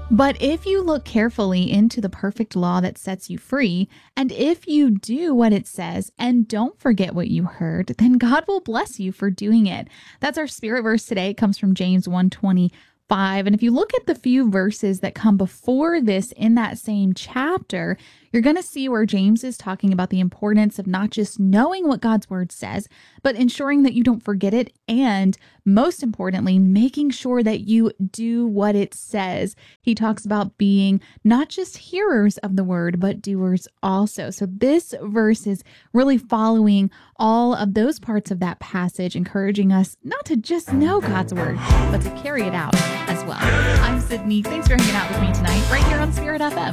But if you look carefully into the perfect law that sets you free, and if you do what it says and don't forget what you heard, then God will bless you for doing it. That's our spirit verse today. It comes from James 1:25. And if you look at the few verses that come before this in that same chapter, you're going to see where James is talking about the importance of not just knowing what God's word says, but ensuring that you don't forget it. And most importantly, making sure that you do what it says. He talks about being not just hearers of the word, but doers also. So this verse is really following all of those parts of that passage, encouraging us not to just know God's word, but to carry it out as well. I'm Sydney. Thanks for hanging out with me tonight, right here on Spirit FM.